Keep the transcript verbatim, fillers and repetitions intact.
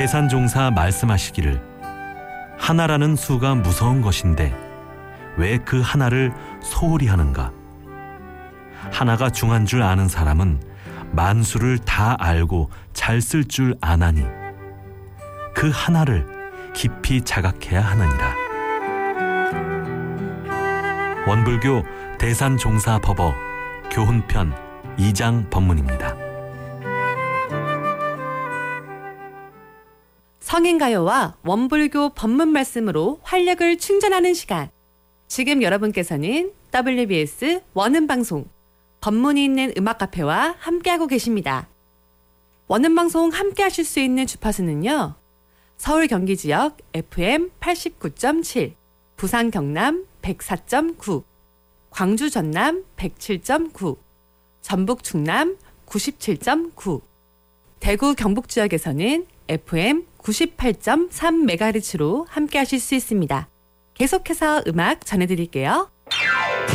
대산종사 말씀하시기를 하나라는 수가 무서운 것인데 왜 그 하나를 소홀히 하는가? 하나가 중한 줄 아는 사람은 만수를 다 알고 잘 쓸 줄 아나니 그 하나를 깊이 자각해야 하느니라. 원불교 대산종사법어 교훈편 이 장 법문입니다. 성인가요와 원불교 법문 말씀으로 활력을 충전하는 시간. 지금 여러분께서는 더블유비에스 원음방송 법문이 있는 음악카페와 함께하고 계십니다. 원음방송 함께하실 수 있는 주파수는요. 서울 경기 지역 에프엠 팔십구 점 칠, 부산 경남 백사 점 구, 광주 전남 백칠 점 구, 전북 충남 구십칠 점 구, 대구 경북 지역에서는 에프엠 구십팔 점 삼 메가헤르츠로 함께하실 수 있습니다. 계속해서 음악 전해드릴게요.